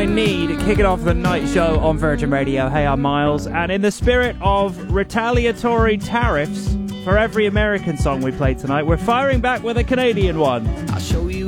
Need, kicking off the night show on Virgin Radio. Hey, I'm Miles, and in the spirit of retaliatory tariffs for every American song we played tonight, we're firing back with a Canadian one. I'll show you